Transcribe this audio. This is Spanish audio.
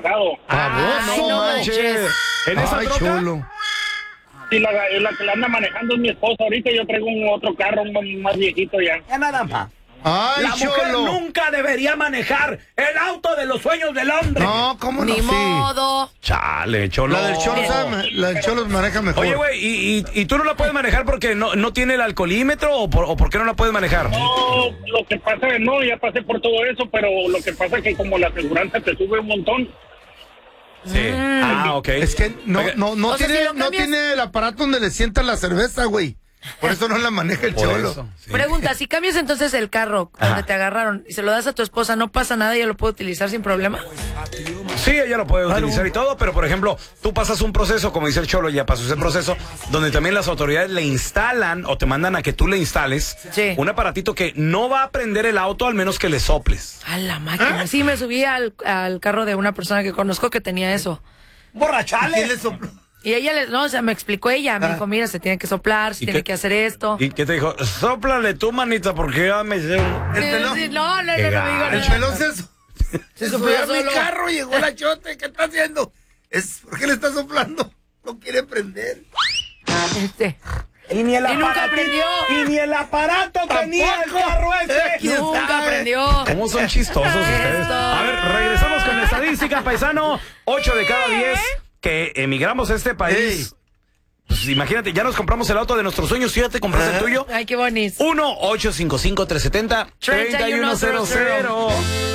trabajado. No manches. ¿En esa Ay, troca? Cholo. Y la que la anda manejando es mi esposa. Ahorita yo traigo otro carro más viejito ya. Ya nada más. Ay, La mujer Cholo. nunca debería manejar el auto de los sueños del hombre. No, ¿cómo no? Ni Sí. modo. Chale, Cholo. La del Cholo, la del Cholo maneja mejor. Oye, güey, ¿y tú no la puedes manejar porque no tiene el alcoholímetro o por qué no la puedes manejar? No, lo que pasa es ya pasé por todo eso, pero lo que pasa es que como la aseguranza te sube un montón. Sí. Ah, ok. Es que no O sea, tiene, si lo no cambias- tiene el aparato donde le sienta la cerveza, güey. Por eso no la maneja el Por Cholo. eso, sí. Pregunta, si cambias entonces el carro donde te agarraron y se lo das a tu esposa, ¿no pasa nada y ella lo puede utilizar sin problema? Sí, ella lo puede utilizar y todo, pero por ejemplo, tú pasas un proceso, como dice el Cholo, ya pasó ese proceso, donde también las autoridades le instalan o te mandan a que tú le instales Sí. un aparatito que no va a prender el auto al menos que le soples. A la máquina. Sí, me subí al carro de una persona que conozco que tenía eso. ¡Borrachale! ¿Quién le sopló? Y ella, no, o sea, me explicó ella, me dijo, mira, se tiene que soplar, se ¿Y tiene qué? que hacer esto. ¿Y qué te dijo? Sóplale tú, manita, porque ya me sé. El pelón. Sí, no me Qué dijo gacho. El nada. pelón se subió subió a mi solo. carro, llegó la chote. ¿Qué está haciendo? ¿Por qué le está soplando? No quiere prender. Y ni el Y nunca aparato. aprendió. Y ni el aparato tenía el carro ese. Nunca aprendió. ¿Cómo son chistosos ustedes? A ver, regresamos con la estadística, paisano. 8 de cada 10 que emigramos a este país. Pues imagínate, ya nos compramos el auto de nuestros sueños. ¿Sí ya te compraste el tuyo? Ay, qué bonito. 1-855-370-3100.